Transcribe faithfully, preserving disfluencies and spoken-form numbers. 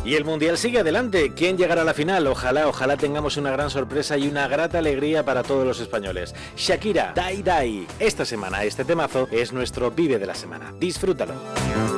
Y el Mundial sigue adelante. ¿Quién llegará a la final? Ojalá, ojalá tengamos una gran sorpresa y una grata alegría para todos los españoles. Shakira, Die Die. Esta semana este temazo es nuestro Vive de la semana. Disfrútalo.